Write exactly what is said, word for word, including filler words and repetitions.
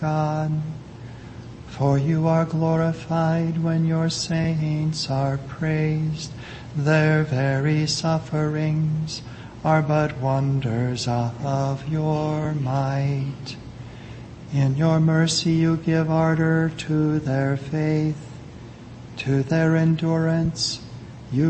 God. For you are glorified when your saints are praised. Their very sufferings are but wonders of your might. In your mercy you give ardor to their faith. To their endurance